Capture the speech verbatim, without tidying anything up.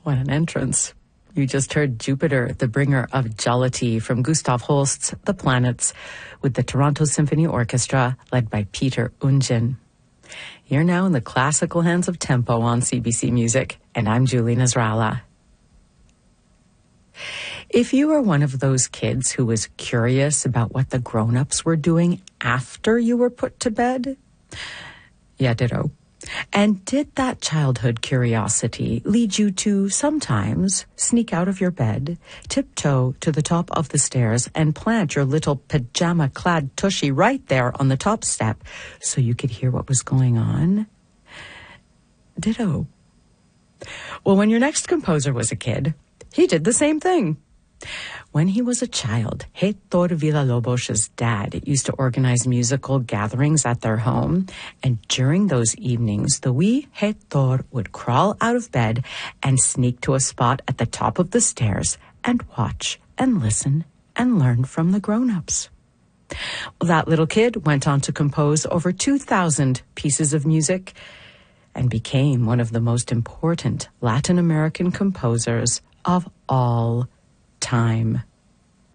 What an entrance. You just heard Jupiter, the bringer of jollity, from Gustav Holst's The Planets, with the Toronto Symphony Orchestra, led by Peter Ungen. You're now in the classical hands of tempo on C B C Music, and I'm Julie Nasrallah. If you were one of those kids who was curious about what the grown-ups were doing after you were put to bed, yeah, ditto. And did that childhood curiosity lead you to sometimes sneak out of your bed, tiptoe to the top of the stairs, and plant your little pajama-clad tushy right there on the top step so you could hear what was going on? Ditto. Well, when your next composer was a kid, he did the same thing. When he was a child, Heitor Villa-Lobos's dad used to organize musical gatherings at their home, and during those evenings, the wee Heitor would crawl out of bed and sneak to a spot at the top of the stairs and watch and listen and learn from the grown-ups. Well, that little kid went on to compose over two thousand pieces of music and became one of the most important Latin American composers of all time.